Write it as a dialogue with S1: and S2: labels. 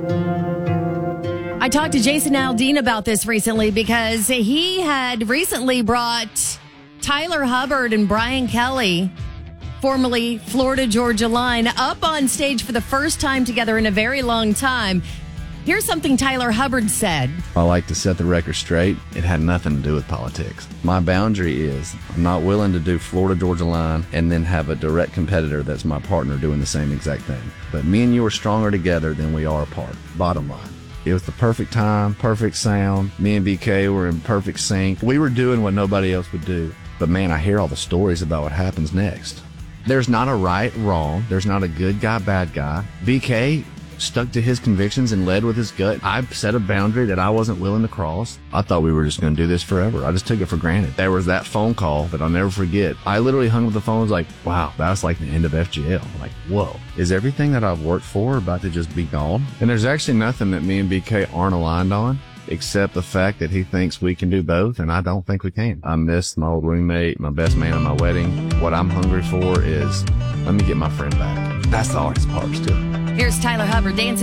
S1: I talked to Jason Aldean about this recently because he had recently brought Tyler Hubbard and Brian Kelly, formerly Florida Georgia Line, up on stage for the first time together in a very long time. Here's something Tyler Hubbard said.
S2: I like to set the record straight. It had nothing to do with politics. My boundary is I'm not willing to do Florida Georgia Line and then have a direct competitor that's my partner doing the same exact thing. But me and you are stronger together than we are apart. Bottom line. It was the perfect time, perfect sound. Me and BK were in perfect sync. We were doing what nobody else would do. But man, I hear all the stories about what happens next. There's not a right, wrong. There's not a good guy, bad guy. BK stuck to his convictions and led with his gut. I set a boundary that I wasn't willing to cross. I thought we were just going to do this forever. I just took it for granted. There was that phone call that I'll never forget. I literally hung up the phone and was like, wow, that's like the end of FGL. I'm like, whoa, is everything that I've worked for about to just be gone? And there's actually nothing that me and BK aren't aligned on, except the fact that he thinks we can do both, and I don't think we can. I miss my old roommate, my best man at my wedding. What I'm hungry for is, let me get my friend back. That's the hardest part still.
S1: Here's Tyler Hubbard dancing